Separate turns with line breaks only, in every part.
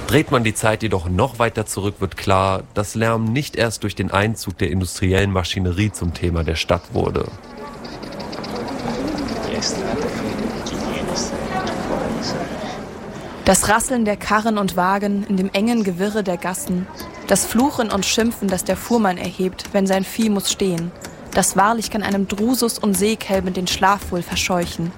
Dreht man die Zeit jedoch noch weiter zurück, wird klar, dass Lärm nicht erst durch den Einzug der industriellen Maschinerie zum Thema der Stadt wurde.
Das Rasseln der Karren und Wagen in dem engen Gewirre der Gassen, das Fluchen und Schimpfen, das der Fuhrmann erhebt, wenn sein Vieh muss stehen, das wahrlich kann einem Drusus und Seekelben den Schlaf wohl verscheuchen.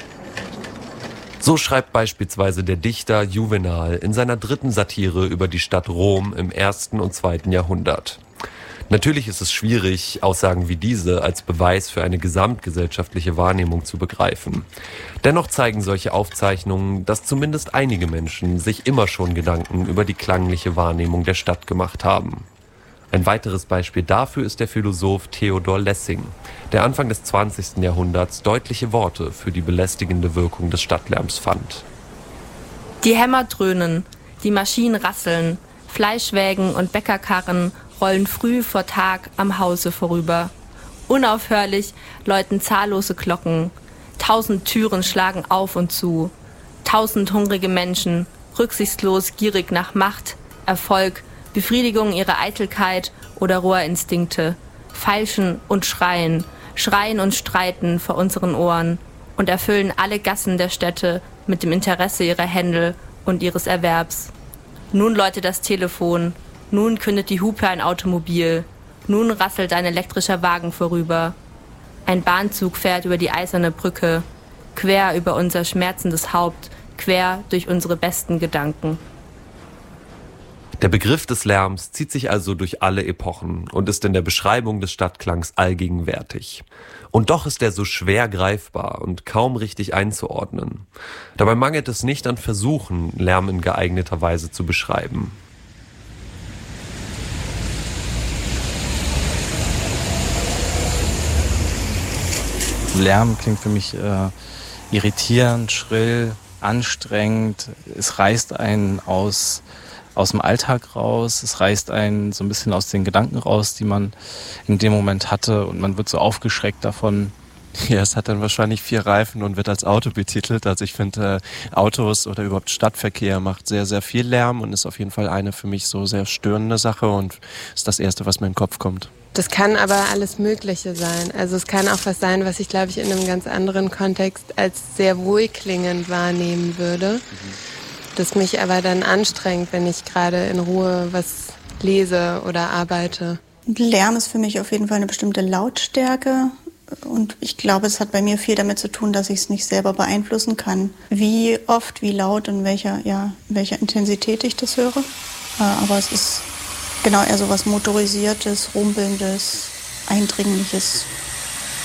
So schreibt beispielsweise der Dichter Juvenal in seiner 3. Satire über die Stadt Rom im 1. und 2. Jahrhundert. Natürlich ist es schwierig, Aussagen wie diese als Beweis für eine gesamtgesellschaftliche Wahrnehmung zu begreifen. Dennoch zeigen solche Aufzeichnungen, dass zumindest einige Menschen sich immer schon Gedanken über die klangliche Wahrnehmung der Stadt gemacht haben. Ein weiteres Beispiel dafür ist der Philosoph Theodor Lessing, der Anfang des 20. Jahrhunderts deutliche Worte für die belästigende Wirkung des Stadtlärms fand.
Die Hämmer dröhnen, die Maschinen rasseln, Fleischwägen und Bäckerkarren rollen früh vor Tag am Hause vorüber. Unaufhörlich läuten zahllose Glocken, 1000 Türen schlagen auf und zu, 1000 hungrige Menschen, rücksichtslos gierig nach Macht, Erfolg, Befriedigung ihrer Eitelkeit oder roher Instinkte, feilschen und schreien und streiten vor unseren Ohren und erfüllen alle Gassen der Städte mit dem Interesse ihrer Händel und ihres Erwerbs. Nun läutet das Telefon, nun kündet die Hupe ein Automobil, nun rasselt ein elektrischer Wagen vorüber. Ein Bahnzug fährt über die eiserne Brücke, quer über unser schmerzendes Haupt, quer durch unsere besten Gedanken.
Der Begriff des Lärms zieht sich also durch alle Epochen und ist in der Beschreibung des Stadtklangs allgegenwärtig. Und doch ist er so schwer greifbar und kaum richtig einzuordnen. Dabei mangelt es nicht an Versuchen, Lärm in geeigneter Weise zu beschreiben.
Lärm klingt für mich irritierend, schrill, anstrengend. Es reißt einen aus dem Alltag raus. Es reißt einen so ein bisschen aus den Gedanken raus, die man in dem Moment hatte. Und man wird so aufgeschreckt davon.
Ja, es hat dann wahrscheinlich 4 Reifen und wird als Auto betitelt. Also ich finde, Autos oder überhaupt Stadtverkehr macht sehr, sehr viel Lärm und ist auf jeden Fall eine für mich so sehr störende Sache und ist das Erste, was mir in den Kopf kommt.
Das kann aber alles Mögliche sein. Also es kann auch was sein, was ich, glaube ich, in einem ganz anderen Kontext als sehr wohlklingend wahrnehmen würde. Das mich aber dann anstrengt, wenn ich gerade in Ruhe was lese oder arbeite.
Lärm ist für mich auf jeden Fall eine bestimmte Lautstärke. Und ich glaube, es hat bei mir viel damit zu tun, dass ich es nicht selber beeinflussen kann. Wie oft, wie laut und welcher Intensität ich das höre. Aber es ist genau eher so was Motorisiertes, Rumpelndes, Eindringliches.